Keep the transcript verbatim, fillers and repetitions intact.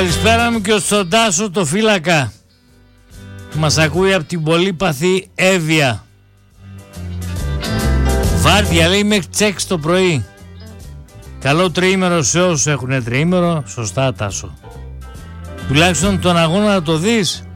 Καλησπέρα μου και στον Τάσο το φύλακα. Μας ακούει από την πολύπαθη Εύβοια. Βάρδια λέει μέχρι τις έξι το πρωί. Καλό τριήμερο σε όσους έχουν τριήμερο. Σωστά Τάσο. Τουλάχιστον τον αγώνα να το δεις.